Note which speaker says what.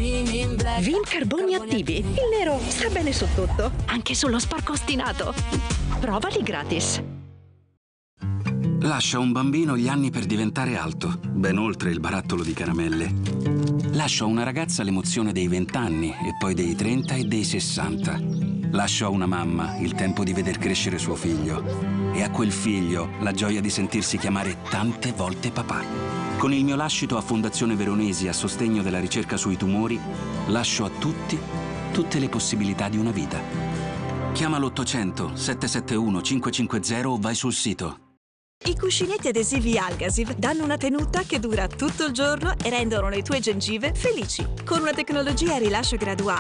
Speaker 1: Vim Carboni Attivi. Il nero sta bene su tutto, anche sullo sporco ostinato. Provali gratis.
Speaker 2: Lascia a un bambino gli anni per diventare alto, ben oltre il barattolo di caramelle. Lascio a una ragazza l'emozione dei 20 anni e poi dei 30 e dei 60. Lascio a una mamma il tempo di veder crescere suo figlio e a quel figlio la gioia di sentirsi chiamare tante volte papà. Con il mio lascito a Fondazione Veronesi a sostegno della ricerca sui tumori, lascio a tutti tutte le possibilità di una vita. Chiama l'800 771 550 o vai sul sito.
Speaker 3: I cuscinetti adesivi Algasiv danno una tenuta che dura tutto il giorno e rendono le tue gengive felici. Con una tecnologia a rilascio graduale